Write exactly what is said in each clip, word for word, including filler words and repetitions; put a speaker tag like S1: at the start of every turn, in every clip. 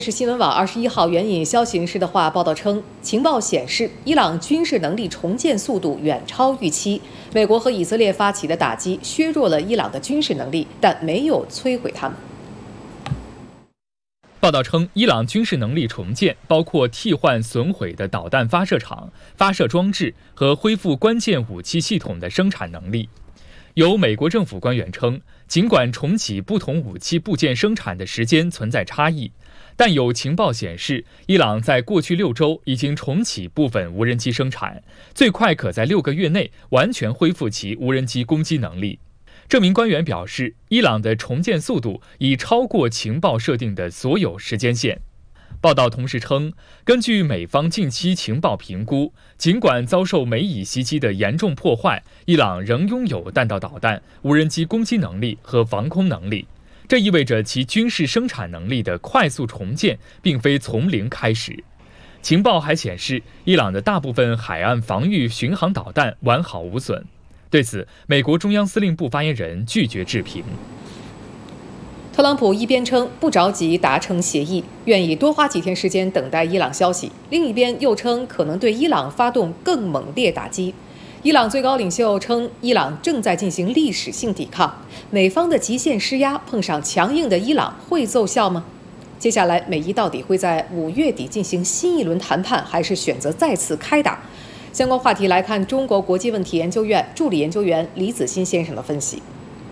S1: 是新闻网二十一号援引消息人士的话报道称，情报显示，伊朗军事能力重建速度远超预期。美国和以色列发起的打击削弱了伊朗的军事能力，但没有摧毁他们。
S2: 报道称，伊朗军事能力重建包括替换损毁的导弹发射场、发射装置和恢复关键武器系统的生产能力。有美国政府官员称，尽管重启不同武器部件生产的时间存在差异，但有情报显示，伊朗在过去六周已经重启部分无人机生产，最快可在六个月内完全恢复其无人机攻击能力。这名官员表示，伊朗的重建速度已超过情报设定的所有时间线。报道同时称，根据美方近期情报评估，尽管遭受美以袭击的严重破坏，伊朗仍拥有弹道导弹、无人机攻击能力和防空能力。这意味着其军事生产能力的快速重建并非从零开始。情报还显示，伊朗的大部分海岸防御巡航导弹完好无损。对此，美国中央司令部发言人拒绝置评。
S1: 特朗普一边称不着急达成协议，愿意多花几天时间等待伊朗消息，另一边又称可能对伊朗发动更猛烈打击。伊朗最高领袖称，伊朗正在进行历史性抵抗，美方的极限施压碰上强硬的伊朗会奏效吗？接下来，美伊到底会在五月底进行新一轮谈判，还是选择再次开打？相关话题来看中国国际问题研究院助理研究员李子欣先生的分析。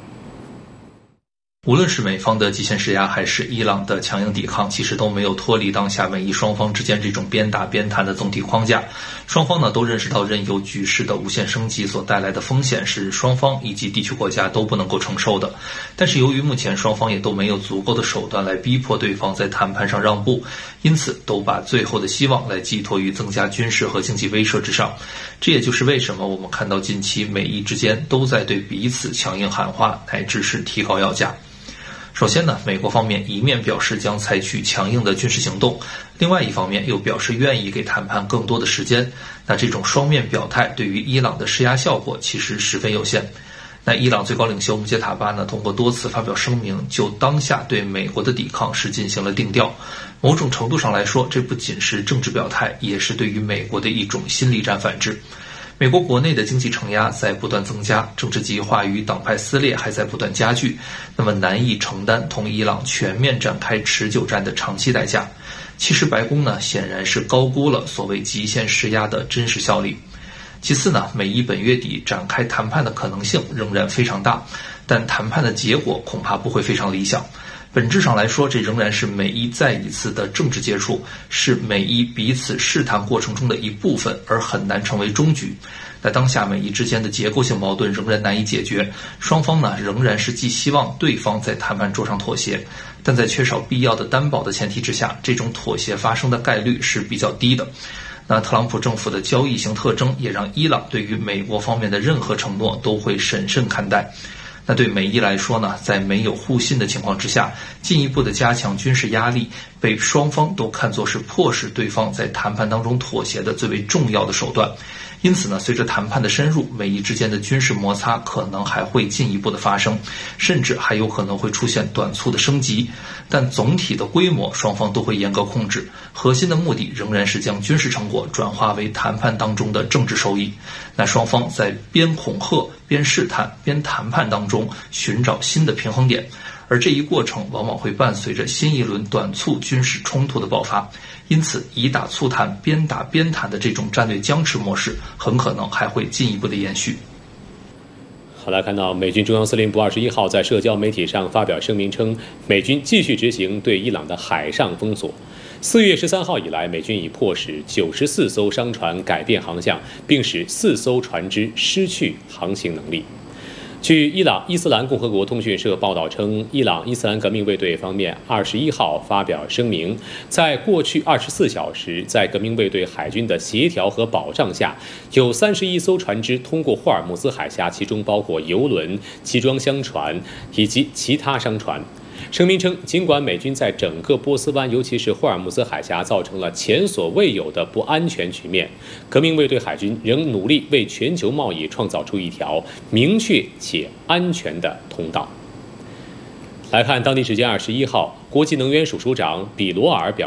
S3: 无论是美方的极限施压，还是伊朗的强硬抵抗，其实都没有脱离当下美伊双方之间这种边打边谈的总体框架。双方呢都认识到，任由局势的无限升级所带来的风险是双方以及地区国家都不能够承受的。但是由于目前双方也都没有足够的手段来逼迫对方在谈判上让步，因此都把最后的希望来寄托于增加军事和经济威慑之上。这也就是为什么我们看到近期美伊之间都在对彼此强硬喊话，乃至是提高要价。首先呢，美国方面一面表示将采取强硬的军事行动，另外一方面又表示愿意给谈判更多的时间。那这种双面表态对于伊朗的施压效果其实十分有限。那伊朗最高领袖穆杰塔巴呢，通过多次发表声明，就当下对美国的抵抗是进行了定调。某种程度上来说，这不仅是政治表态，也是对于美国的一种心理战反制。美国国内的经济承压在不断增加，政治极化与党派撕裂还在不断加剧，那么难以承担同伊朗全面展开持久战的长期代价。其实白宫呢显然是高估了所谓极限施压的真实效力。其次呢，美伊本月底展开谈判的可能性仍然非常大，但谈判的结果恐怕不会非常理想。本质上来说，这仍然是美伊再一次的政治接触，是美伊彼此试探过程中的一部分，而很难成为终局。在当下美伊之间的结构性矛盾仍然难以解决，双方呢仍然是寄希望对方在谈判桌上妥协，但在缺少必要的担保的前提之下，这种妥协发生的概率是比较低的。那特朗普政府的交易型特征也让伊朗对于美国方面的任何承诺都会审慎看待。那对美伊来说呢，在没有互信的情况之下，进一步的加强军事压力被双方都看作是迫使对方在谈判当中妥协的最为重要的手段。因此呢，随着谈判的深入，美伊之间的军事摩擦可能还会进一步的发生，甚至还有可能会出现短促的升级。但总体的规模双方都会严格控制，核心的目的仍然是将军事成果转化为谈判当中的政治收益。那双方在边恐吓、边试探、边谈判当中寻找新的平衡点，而这一过程往往会伴随着新一轮短促军事冲突的爆发。因此，以打促谈、边打边谈的这种战略僵持模式，很可能还会进一步的延续。
S4: 好来看到，美军中央司令部二十一号在社交媒体上发表声明称，美军继续执行对伊朗的海上封锁。四月十三号以来，美军已迫使九十四艘商船改变航向，并使四艘船只失去航行能力。据伊朗伊斯兰共和国通讯社报道称，伊朗伊斯兰革命卫队方面二十一号发表声明，在过去二十四小时，在革命卫队海军的协调和保障下，有三十一艘船只通过霍尔木兹海峡，其中包括油轮、集装箱船以及其他商船。声明称，尽管美军在整个波斯湾，尤其是霍尔木兹海峡造成了前所未有的不安全局面，革命卫队海军仍努力为全球贸易创造出一条明确且安全的通道。来看当地时间二十一号，国际能源署署长比罗尔表